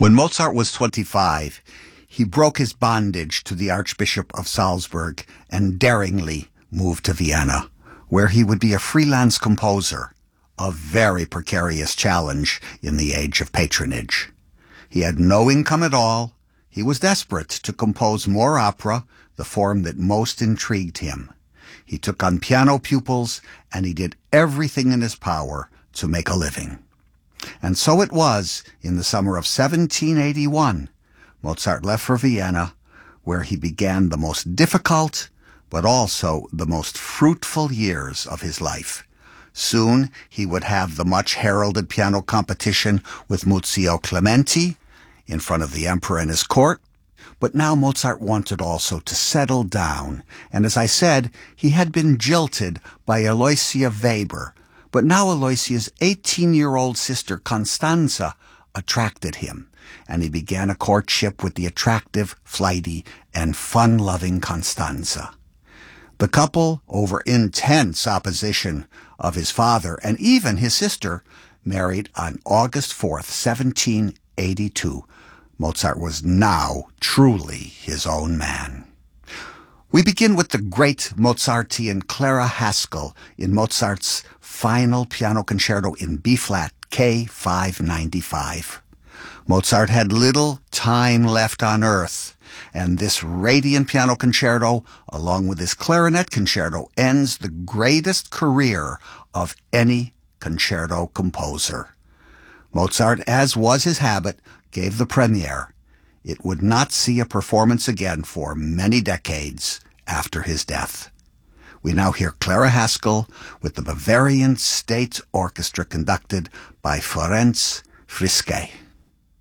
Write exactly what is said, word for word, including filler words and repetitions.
When Mozart was twenty-five, he broke his bondage to the Archbishop of Salzburg and daringly moved to Vienna, where he would be a freelance composer, a very precarious challenge in the age of patronage. He had no income at all. He was desperate to compose more opera, the form that most intrigued him. He took on piano pupils, and he did everything in his power to make a living. And so it was, in the summer of seventeen eighty-one, Mozart left for Vienna, where he began the most difficult, but also the most fruitful years of his life. Soon he would have the much-heralded piano competition with Muzio Clementi in front of the emperor and his court. But now Mozart wanted also to settle down, and as I said, he had been jilted by Aloysia Weber, but now Aloysia's eighteen-year-old sister Constanza attracted him, and he began a courtship with the attractive, flighty, and fun-loving Constanza. The couple, over intense opposition of his father and even his sister, married on August fourth, seventeen eighty-two. Mozart was now truly his own man. We begin with the great Mozartian Clara Haskell in Mozart's final piano concerto in B-flat, K five ninety-five. Mozart had little time left on earth, and this radiant piano concerto, along with his clarinet concerto, ends the greatest career of any concerto composer. Mozart, as was his habit, gave the premiere. It would not see a performance again for many decades after his death. We now hear Clara Haskell with the Bavarian State Orchestra conducted by Ferenc Friszkay.